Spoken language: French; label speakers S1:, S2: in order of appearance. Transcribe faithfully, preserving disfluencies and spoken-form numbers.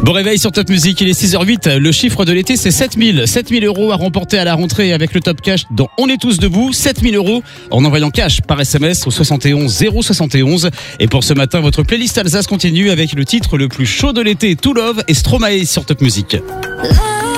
S1: Bon réveil sur Top Music, il est six heures huit. Le chiffre de l'été, c'est sept mille. sept mille euros à remporter à la rentrée avec le Top Cash dans On est tous debout. sept mille euros en envoyant cash par S M S au soixante et onze zéro soixante et onze. Et pour ce matin, votre playlist Alsace continue avec le titre le plus chaud de l'été, To Love et Stromae sur Top Music.